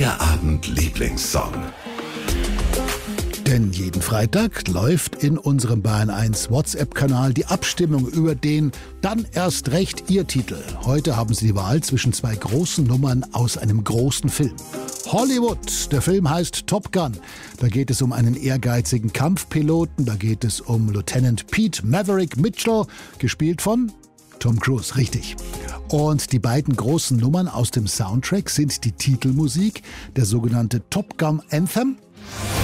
Feierabend-Lieblingssong. Denn jeden Freitag läuft in unserem Bayern 1 WhatsApp-Kanal die Abstimmung über den dann erst recht Ihr Titel. Heute haben Sie die Wahl zwischen zwei großen Nummern aus einem großen Film. Hollywood, der Film heißt Top Gun. Da geht es um einen ehrgeizigen Kampfpiloten, da geht es um Lieutenant Pete Maverick Mitchell, gespielt von Tom Cruise, richtig. Und die beiden großen Nummern aus dem Soundtrack sind die Titelmusik, der sogenannte Top Gun Anthem,